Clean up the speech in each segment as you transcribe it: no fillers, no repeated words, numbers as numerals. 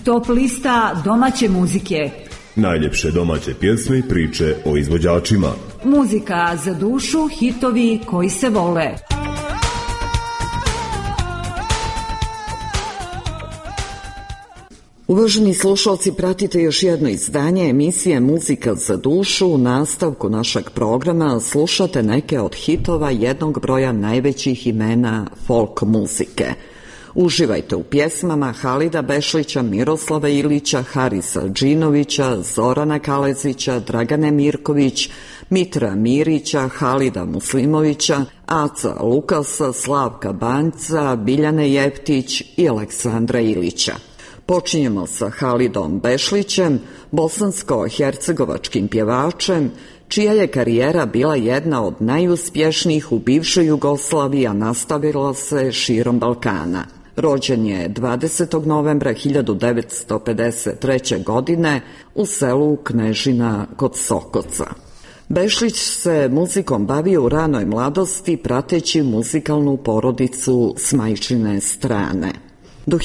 Top lista domaće muzike. Najljepše domaće pjesme i priče o izvođačima. Muzika za dušu, hitovi koji se vole. Uvaženi slušalci, pratite još jedno izdanje emisije Muzika za dušu. U nastavku našeg programa slušate neke od hitova jednog broja najvećih imena folk muzike. Uživajte u pjesmama Halida Bešlića, Miroslava Ilića, Harisa Džinovića, Zorana Kalezića, Dragane Mirković, Mitra Mirića, Halida Muslimovića, Aca Lukasa, Slavka Banjca, Biljane Jeftić i Aleksandra Ilića. Počinjemo sa Halidom Bešlićem, bosansko-hercegovačkim pjevačem, čija je karijera bila jedna od najuspješnijih u bivšoj Jugoslaviji, a nastavila se širom Balkana. Rođen je 20. novembra 1953. godine u selu Knežina kod Sokoca. Bešlić se muzikom bavio u ranoj mladosti, prateći muzikalnu porodicu s majčine strane. Do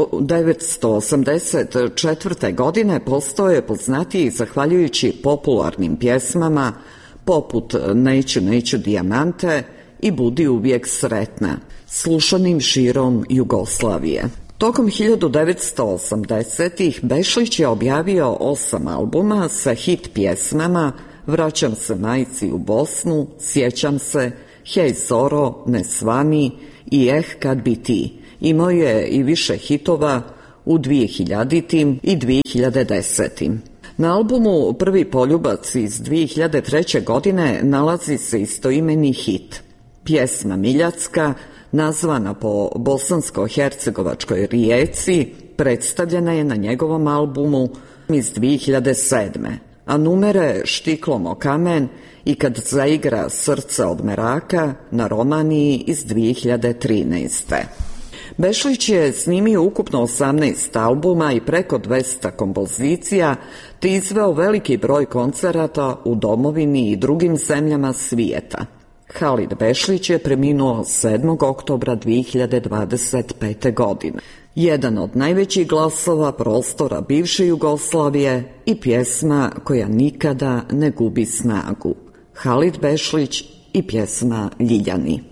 1984. godine postao je poznatiji zahvaljujući popularnim pjesmama poput Neću dijamante i Budi uvijek sretna, slušanim širom Jugoslavije. Tokom 1980-ih Bešlić je objavio 8 albuma sa hit pjesmama Vraćam se majci u Bosnu, Sjećam se, Hej Zoro, Ne svani i Kad bi ti. Imao je i više hitova u 2000. i 2010. Na albumu Prvi poljubac iz 2003. godine nalazi se istoimeni hit. Pjesma Miljacka, nazvana po bosansko-hercegovačkoj rijeci, predstavljena je na njegovom albumu iz 2007. A numere Štiklom o kamen i Kad zaigra srce od meraka na Romaniji iz 2013. Bešlić je snimio ukupno 18 albuma i preko 200 kompozicija, te izveo veliki broj koncerata u domovini i drugim zemljama svijeta. Halid Bešlić je preminuo 7. oktobra 2025. godine. Jedan od najvećih glasova prostora bivše Jugoslavije i pjesma koja nikada ne gubi snagu. Halid Bešlić i pjesma Ljiljani.